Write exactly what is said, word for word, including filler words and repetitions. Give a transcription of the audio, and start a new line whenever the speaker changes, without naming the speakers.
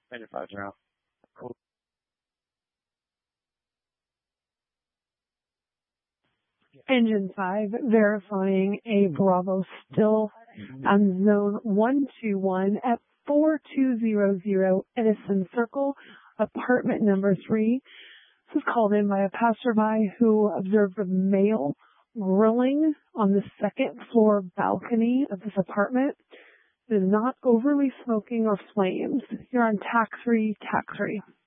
Major five zero. Cool.
Engine five, verifying a Bravo still on zone one two one at four two zero zero Edison Circle, apartment number three. This was called in by a passerby who observed a male grilling on the second floor balcony of this apartment. It is not overly smoking or flames. You're on tax-free, tax-free.